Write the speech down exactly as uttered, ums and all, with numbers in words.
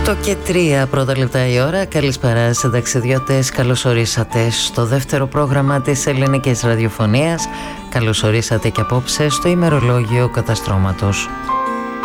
οκτώ και τρία πρώτα λεπτά η ώρα. Καλησπέρα σε ταξιδιώτες. Καλώς ορίσατε στο δεύτερο πρόγραμμα της ελληνικής ραδιοφωνίας. Καλώς ορίσατε και απόψε στο ημερολόγιο καταστρώματος.